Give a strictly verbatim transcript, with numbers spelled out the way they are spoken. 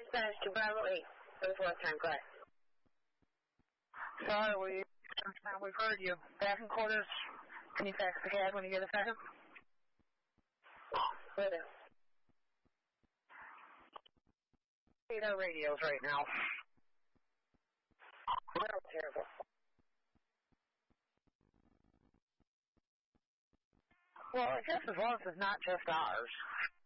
dispatch to Bravo eight for the fourth time, go ahead. Sorry, we, we've heard you. Back in quarters, can you fax the C A D when you get a second? Will do. Eight our radios right now. They're terrible. Well, I guess as long as it's not just ours.